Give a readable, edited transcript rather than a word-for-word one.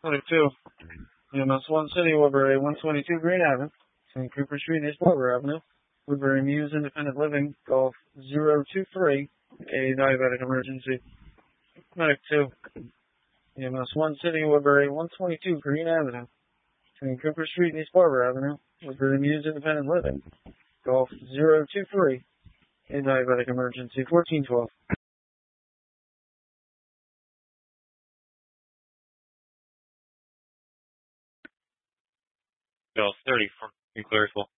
22. EMS 1 City, Woodbury, 122 Green Avenue, St. Cooper Street, East Woodbury Avenue, Woodbury Muse Independent Living, Golf 023, a diabetic emergency. Medic 2. EMS 1 City, Woodbury, 122 Green Avenue, St. Cooper Street, East Woodbury Avenue, Woodbury Muse Independent Living, Golf 023, a diabetic emergency. 1412. Bill 34, Clearsville.